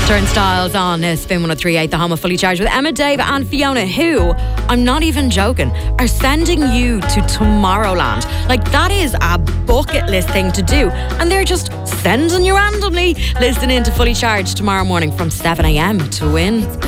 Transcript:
Turnstiles on Spin 103.8, the home of Fully Charged with Emma, Dave and Fiona, who, I'm not even joking, are sending you to Tomorrowland. Like, that is a bucket list thing to do. And they're just sending you randomly. Listen in to Fully Charged tomorrow morning from 7 a.m. to win.